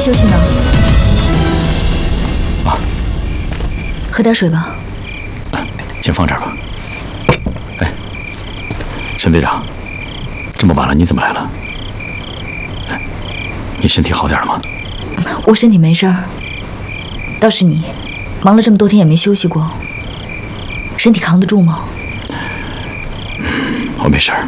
休息呢？ 啊， 喝点水吧。 先放这儿吧。哎，沈队长，这么晚了你怎么来了？哎，你身体好点了吗？ 我身体没事儿，倒是你，忙了这么多天也没休息过，身体扛得住吗？ 我没事儿。